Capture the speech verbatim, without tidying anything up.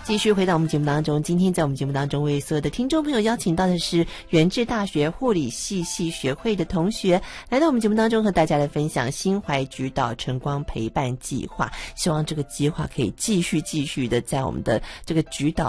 继续回到我们节目当中，今天在我们节目当中为所有的听众朋友邀请到的是元智大学护理系系学会的同学，来到我们节目当中和大家来分享心怀菊岛晨光陪伴计划，希望这个计划可以继续继续的在我们的这个菊岛